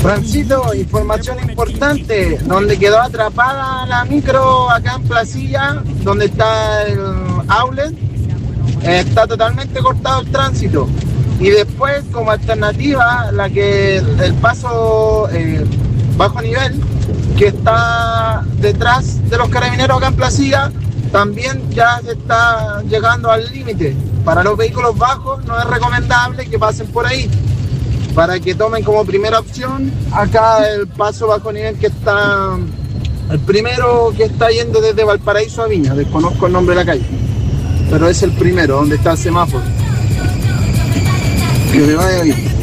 Francito, información importante, donde quedó atrapada la micro acá en Placilla, donde está el outlet, está totalmente cortado el tránsito. Y después, como alternativa, el paso bajo nivel, que está detrás de los carabineros acá en Placilla, también ya se está llegando al límite. Para los vehículos bajos no es recomendable que pasen por ahí, para que tomen como primera opción acá el paso bajo nivel, que está el primero, que está yendo desde Valparaíso a Viña. Desconozco el nombre de la calle, pero es el primero donde está el semáforo. Que me vaya bien.